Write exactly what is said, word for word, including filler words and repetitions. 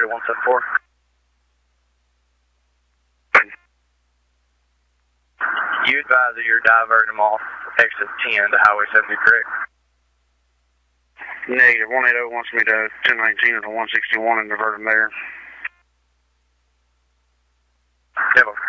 to one seven four. You advise that you're diverting them off exit ten to Highway seventy, correct? Negative. one eighty wants me to ten nineteen to one sixty-one and divert them there. Devil.